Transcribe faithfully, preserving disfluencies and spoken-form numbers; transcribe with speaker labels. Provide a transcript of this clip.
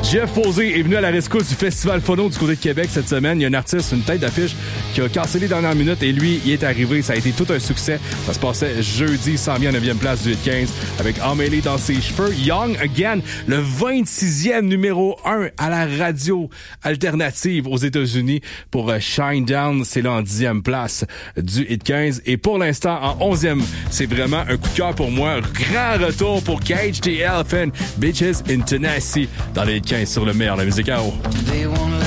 Speaker 1: Jeff Posé est venu à la rescousse du Festival Phono du côté de Québec cette semaine. Il y a un artiste, une tête d'affiche qui a cassé les dernières minutes et lui, il est arrivé. Ça a été tout un succès. Ça se passait jeudi, s'en vient en neuvième place du hit quinze avec Emmêlé dans ses cheveux. Young Again, le vingt-sixième numéro un à la radio alternative aux États-Unis pour Shine Down. C'est là en dixième place du hit quinze. Et pour l'instant, en onzième, c'est vraiment un coup de cœur pour moi. Grand retour pour Cage the Elephant, Bitches in Tennessee dans les hit quinze sur le meilleur de la musique à eau.